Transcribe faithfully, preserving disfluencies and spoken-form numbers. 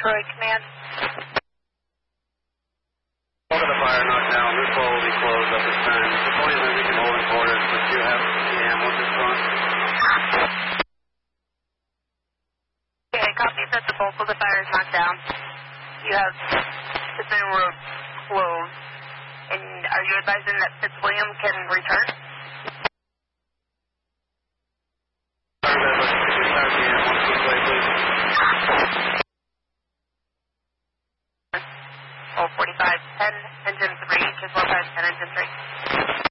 Detroit Command. Hold of the fire, knocked down. This floor will be closed at this time. The point is that we can hold in quarters, but you have the ammo at this point. Okay, copy that the bulk of the fire is knocked down. You have the main road closed. And are you advising that Fitzwilliam can return? Oh, forty-five ten, engine three, just one five ten, engine three.